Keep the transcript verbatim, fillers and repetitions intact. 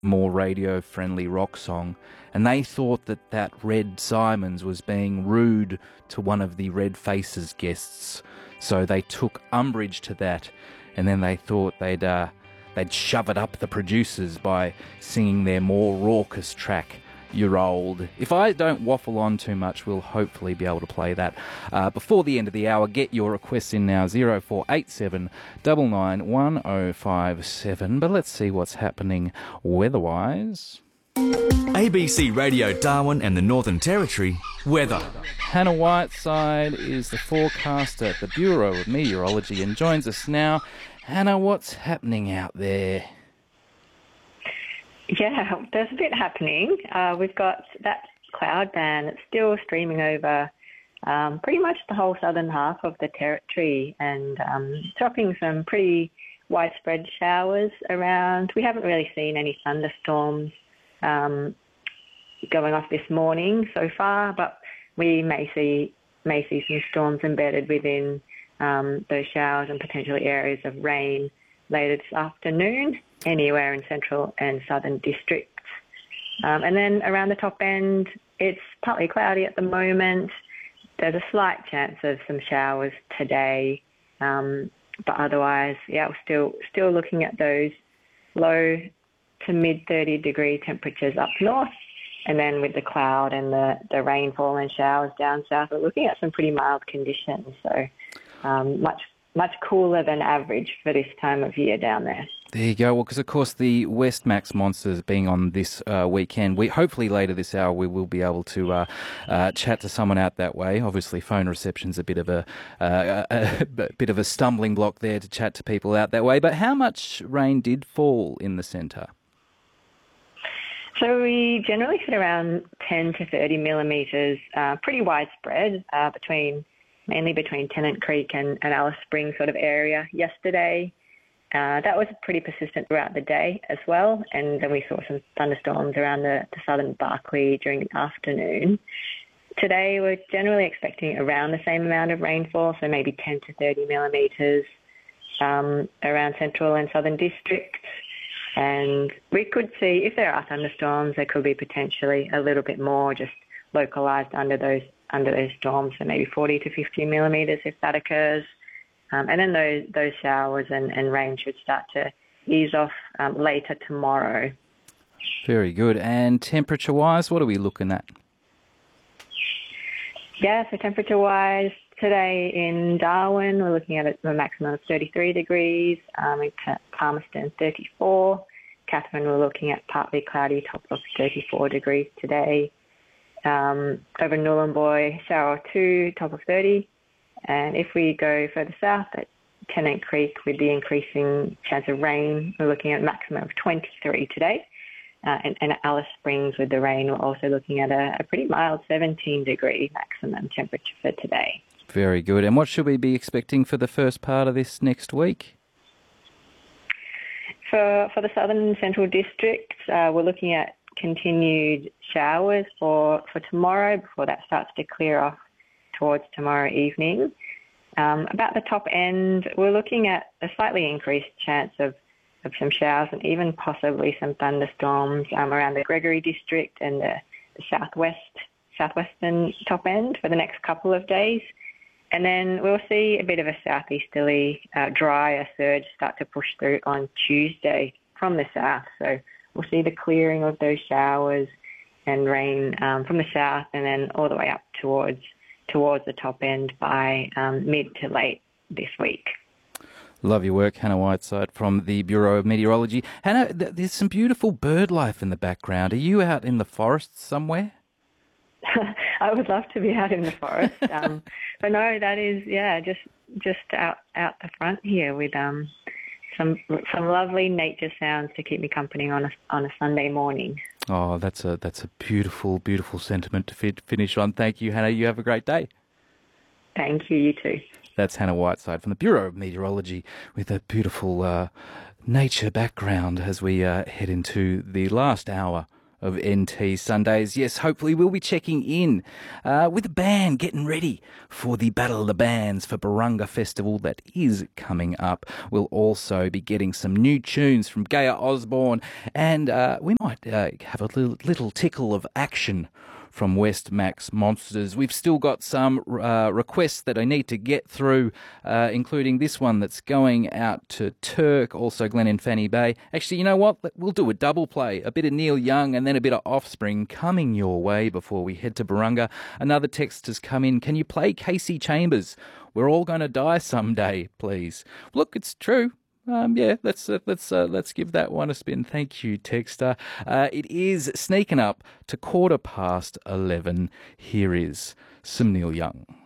more radio-friendly rock song, and they thought that that Red Simons was being rude to one of the Red Faces guests, so they took umbrage to that, and then they thought they'd uh, they'd shove it up the producers by singing their more raucous track, You're Old. If I don't waffle on too much, we'll hopefully be able to play that uh, before the end of the hour. Get your requests in now, zero four eight seven nine nine one oh five seven. But let's see what's happening weather-wise. A B C Radio Darwin and the Northern Territory weather. Hannah Whiteside is the forecaster at the Bureau of Meteorology and joins us now. Hannah, what's happening out there? Yeah, there's a bit happening. Uh, we've got that cloud band that's still streaming over um, pretty much the whole southern half of the territory and um, dropping some pretty widespread showers around. We haven't really seen any thunderstorms um, going off this morning so far, but we may see may see some storms embedded within um, those showers and potentially areas of rain later this afternoon, anywhere in central and southern districts. Um, and then around the top end, it's partly cloudy at the moment. There's a slight chance of some showers today, um, but otherwise, yeah, we're still still looking at those low to mid thirty degree temperatures up north. And then with the cloud and the, the rainfall and showers down south, we're looking at some pretty mild conditions. So um, much much cooler than average for this time of year down there. There you go. Well, because of course the Westmax Monsters being on this uh, weekend, we hopefully later this hour we will be able to uh, uh, chat to someone out that way. Obviously, phone reception's a bit of a, uh, a, a bit of a stumbling block there to chat to people out that way. But how much rain did fall in the centre? So we generally sit around ten to thirty millimetres, uh, pretty widespread uh, between. mainly between Tennant Creek and, and Alice Springs sort of area yesterday. Uh, that was pretty persistent throughout the day as well, and then we saw some thunderstorms around the, the southern Barkly during the afternoon. Today we're generally expecting around the same amount of rainfall, so maybe ten to thirty millimetres um, around central and southern districts. And we could see, if there are thunderstorms, there could be potentially a little bit more just localised under those under those storms, so maybe forty to fifty millimetres if that occurs. Um, and then those those showers and, and rain should start to ease off um, later tomorrow. Very good. And temperature-wise, what are we looking at? Yeah, so temperature-wise, today in Darwin, we're looking at a maximum of thirty-three degrees, um, in Palmerston thirty-four. Katherine, we're looking at partly cloudy, top of thirty-four degrees today. Um, over Nhulunbuy, shower two, top of thirty. And if we go further south at Tennant Creek with the increasing chance of rain, we're looking at a maximum of twenty-three today. Uh, and, and at Alice Springs with the rain, we're also looking at a, a pretty mild seventeen degree maximum temperature for today. Very good. And what should we be expecting for the first part of this next week? For, for the southern and central districts, uh, we're looking at continued showers for, for tomorrow before that starts to clear off towards tomorrow evening. Um, about the top end, we're looking at a slightly increased chance of, of some showers and even possibly some thunderstorms um, around the Gregory district and the, the southwest, southwestern top end for the next couple of days. And then we'll see a bit of a southeasterly, uh, drier surge start to push through on Tuesday from the south. So we'll see the clearing of those showers and rain um, from the south and then all the way up towards towards the top end by um, mid to late this week. Love your work, Hannah Whiteside from the Bureau of Meteorology. Hannah, th- there's some beautiful bird life in the background. Are you out in the forest somewhere? I would love to be out in the forest, um, but no, that is yeah, just just out out the front here with um some some lovely nature sounds to keep me company on a on a Sunday morning. Oh, that's a that's a beautiful beautiful sentiment to fit, finish on. Thank you, Hannah. You have a great day. Thank you. You too. That's Hannah Whiteside from the Bureau of Meteorology with a beautiful uh, nature background as we uh, head into the last hour of N T Sundays. Yes, hopefully we'll be checking in uh, with the band, getting ready for the Battle of the Bands for Barunga Festival that is coming up. We'll also be getting some new tunes from Gaia Osborne, and uh, we might uh, have a little, little tickle of action from West Max Monsters. We've still got some uh, requests that I need to get through, uh, including this one that's going out to Turk, also Glen and Fanny Bay. Actually, you know what? We'll do a double play, a bit of Neil Young and then a bit of Offspring coming your way before we head to Barunga. Another text has come in. Can you play Casey Chambers? We're all going to die someday, please. Look, it's true. Um, yeah, let's uh, let's uh, let's give that one a spin. Thank you, Texter. Uh, it is sneaking up to quarter past eleven. Here is some Neil Young.